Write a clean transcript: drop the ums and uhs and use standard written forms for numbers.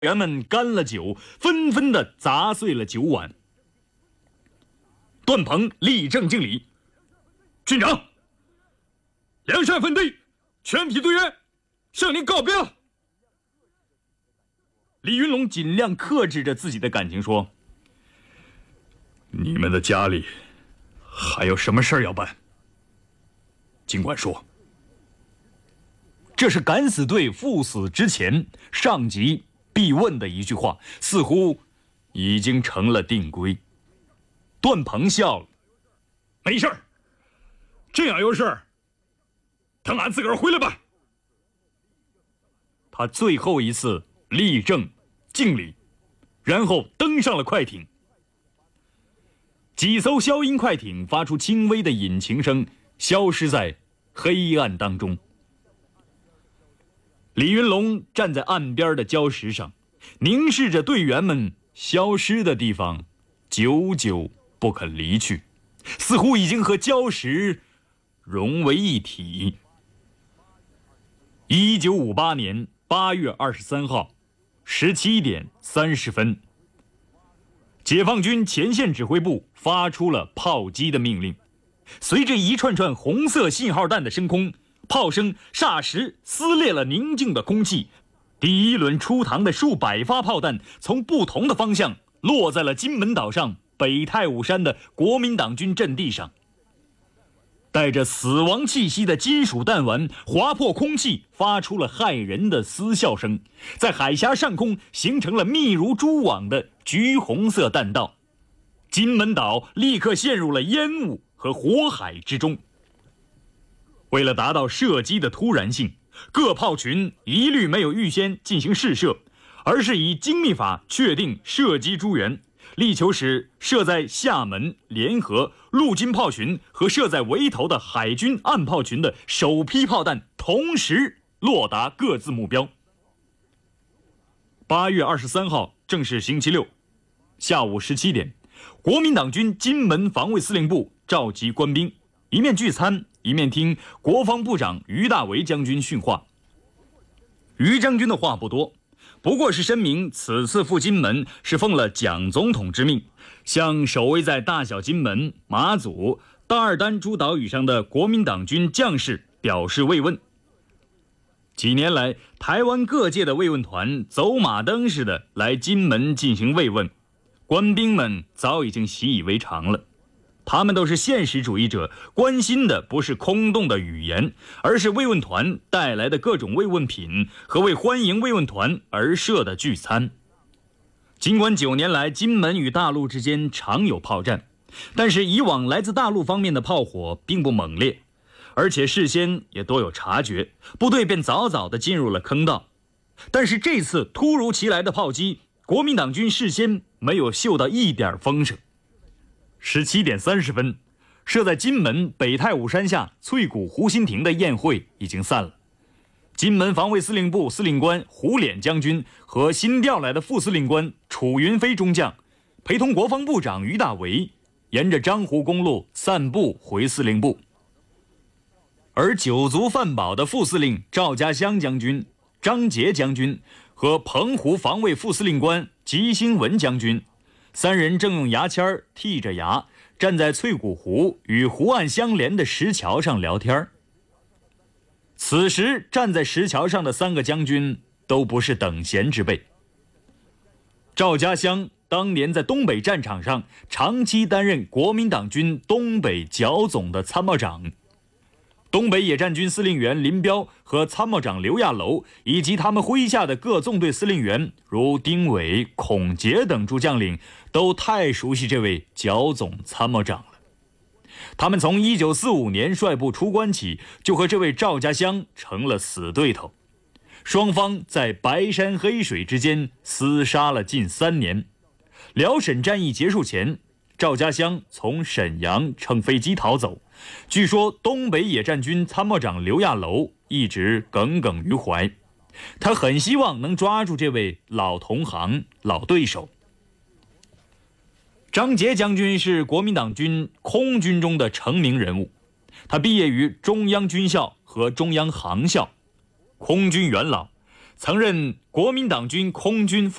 员们干了酒，纷纷地砸碎了酒碗。段鹏立正敬礼：“军长，梁山分队全体队员向您告别了。”李云龙尽量克制着自己的感情说：“你们的家里还有什么事儿要办？尽管说。”这是敢死队赴死之前上级必问的一句话，似乎已经成了定规。段鹏笑了：“没事儿，这样有事儿，等俺自个儿回来吧。”他最后一次立正敬礼，然后登上了快艇。几艘消音快艇发出轻微的引擎声，消失在黑暗当中。李云龙站在岸边的礁石上，凝视着队员们消失的地方，久久不肯离去，似乎已经和礁石融为一体。1958年8月23号17点30分，解放军前线指挥部发出了炮击的命令。随着一串串红色信号弹的升空，炮声霎时撕裂了宁静的空气。第一轮出膛的数百发炮弹从不同的方向落在了金门岛上北太武山的国民党军阵地上。带着死亡气息的金属弹丸划破空气，发出了骇人的嘶啸声，在海峡上空形成了密如蛛网的橘红色弹道。金门岛立刻陷入了烟雾和火海之中。为了达到射击的突然性，各炮群一律没有预先进行试射，而是以精密法确定射击诸元，力求使设在厦门、联合、陆军炮群和设在围头的海军岸炮群的首批炮弹同时落达各自目标。8月23号，正是星期六，下午17点，国民党军金门防卫司令部召集官兵，一面聚餐，一面听国防部长于大为将军训话。于将军的话不多，不过是声明此次赴金门是奉了蒋总统之命，向守卫在大小金门、马祖、大二丹诸岛屿上的国民党军将士表示慰问。几年来，台湾各界的慰问团走马灯似的来金门进行慰问，官兵们早已经习以为常了。他们都是现实主义者，关心的不是空洞的语言，而是慰问团带来的各种慰问品和为欢迎慰问团而设的聚餐。尽管9年来金门与大陆之间常有炮战，但是以往来自大陆方面的炮火并不猛烈，而且事先也多有察觉，部队便早早地进入了坑道。但是这次突如其来的炮击，国民党军事先没有嗅到一点风声。17点30分，设在金门北太武山下翠谷湖心亭的宴会已经散了。金门防卫司令部司令官胡琏将军和新调来的副司令官楚云飞中将，陪同国防部长于大为，沿着漳湖公路散步回司令部。而酒足饭饱的副司令赵家湘将军、张杰将军和澎湖防卫副司令官吉兴文将军，三人正用牙签剔着牙，站在翠谷湖与湖岸相连的石桥上聊天。此时站在石桥上的3个将军都不是等闲之辈。赵家湘当年在东北战场上长期担任国民党军东北剿总的参谋长，东北野战军司令员林彪和参谋长刘亚楼以及他们麾下的各纵队司令员如丁伟、孔杰等诸将领都太熟悉这位剿总参谋长了。他们从1945年率部出关起，就和这位赵家湘成了死对头，双方在白山黑水之间厮杀了近3年。辽沈战役结束前，赵家湘从沈阳乘飞机逃走，据说东北野战军参谋长刘亚楼一直耿耿于怀，他很希望能抓住这位老同行、老对手。张杰将军是国民党军空军中的成名人物，他毕业于中央军校和中央航校，空军元老， 曾任国民党军空军副